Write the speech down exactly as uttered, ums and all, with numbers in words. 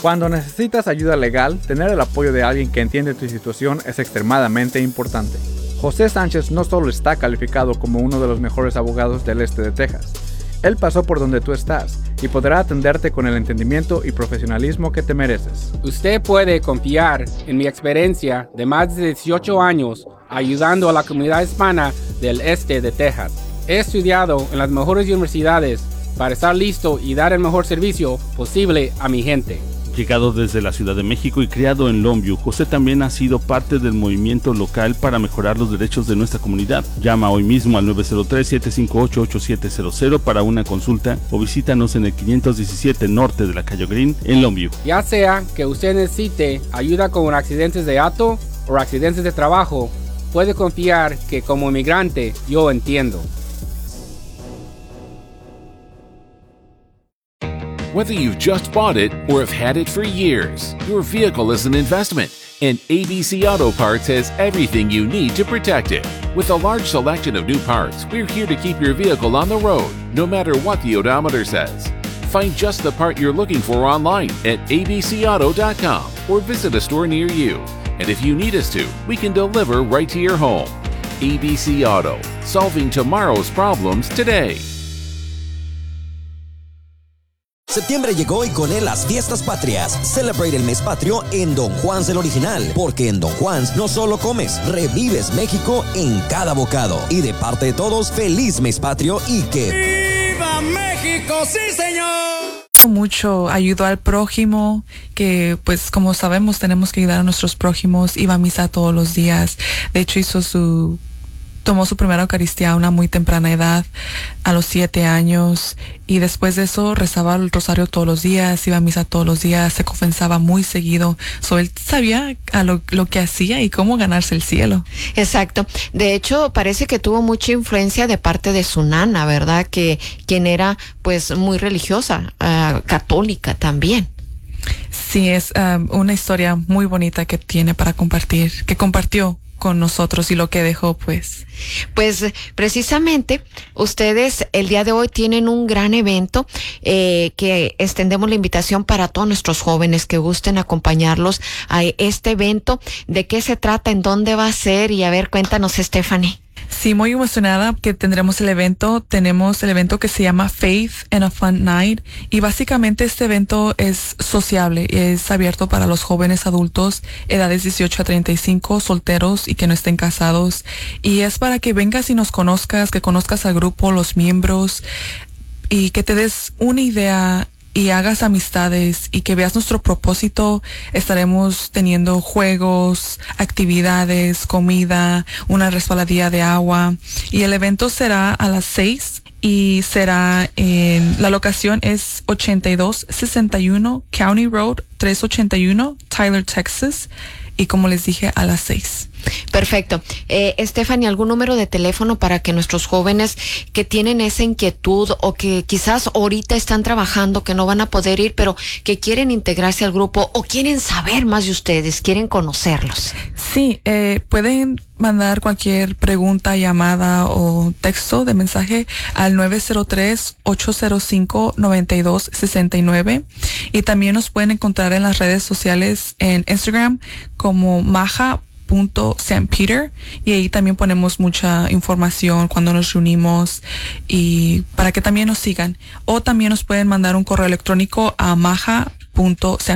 Cuando necesitas ayuda legal, tener el apoyo de alguien que entiende tu situación es extremadamente importante. José Sánchez no solo está calificado como uno de los mejores abogados del este de Texas, él pasó por donde tú estás y podrá atenderte con el entendimiento y profesionalismo que te mereces. Usted puede confiar en mi experiencia de más de dieciocho años ayudando a la comunidad hispana del este de Texas. He estudiado en las mejores universidades para estar listo y dar el mejor servicio posible a mi gente. Llegado desde la Ciudad de México y criado en Longview, José también ha sido parte del movimiento local para mejorar los derechos de nuestra comunidad. Llama hoy mismo al nueve cero tres, siete cinco ocho, ocho siete cero cero para una consulta o visítanos en el quinientos diecisiete norte de la calle Green en Longview. Ya sea que usted necesite ayuda con accidentes de auto o accidentes de trabajo, puede confiar que como inmigrante yo entiendo. Whether you've just bought it or have had it for years, your vehicle is an investment, and A B C Auto Parts has everything you need to protect it. With a large selection of new parts, we're here to keep your vehicle on the road, no matter what the odometer says. Find just the part you're looking for online at a b c auto dot com or visit a store near you. And if you need us to, we can deliver right to your home. A B C Auto, solving tomorrow's problems today. Septiembre llegó y con él las fiestas patrias. Celebrate el mes patrio en Don Juan's el original, porque en Don Juan's no solo comes, revives México en cada bocado. Y de parte de todos, feliz mes patrio y que ¡Viva México, sí señor! Mucho, ayudó al prójimo, que pues como sabemos tenemos que ayudar a nuestros prójimos. Iba a misa todos los días. De hecho hizo su tomó su primera Eucaristía a una muy temprana edad, a los siete años, y después de eso rezaba el rosario todos los días, iba a misa todos los días, se confesaba muy seguido. So, él sabía a lo, lo que hacía y cómo ganarse el cielo. Exacto. De hecho, parece que tuvo mucha influencia de parte de su nana, ¿verdad? Que quien era pues muy religiosa, uh, católica también. Sí, es um, una historia muy bonita que tiene para compartir, que compartió con nosotros y lo que dejó, pues. Pues precisamente ustedes el día de hoy tienen un gran evento eh, que extendemos la invitación para todos nuestros jóvenes que gusten acompañarlos a este evento. ¿De qué se trata? ¿En dónde va a ser? Y a ver, cuéntanos, Stephanie. Sí, muy emocionada que tendremos el evento. Tenemos el evento que se llama Faith and a Fun Night, y básicamente este evento es sociable, es abierto para los jóvenes adultos, edades dieciocho a treinta y cinco, solteros y que no estén casados, y es para que vengas y nos conozcas, que conozcas al grupo, los miembros, y que te des una idea y hagas amistades y que veas nuestro propósito. Estaremos teniendo juegos, actividades, comida, una resbaladilla de agua, y el evento será a las seis y será en, la locación es ochenta y dos sesenta y uno County Road trescientos ochenta y uno, Tyler, Texas, y como les dije, a las seis. Perfecto. Eh, Stephanie, ¿algún número de teléfono para que nuestros jóvenes que tienen esa inquietud o que quizás ahorita están trabajando, que no van a poder ir, pero que quieren integrarse al grupo o quieren saber más de ustedes, quieren conocerlos? Sí, eh, pueden mandar cualquier pregunta, llamada o texto de mensaje al nueve cero tres, ocho cero cinco, nueve dos seis nueve, y también nos pueden encontrar en las redes sociales en Instagram como maja punto Saint Peter, y ahí también ponemos mucha información cuando nos reunimos y para que también nos sigan, o también nos pueden mandar un correo electrónico a maja punto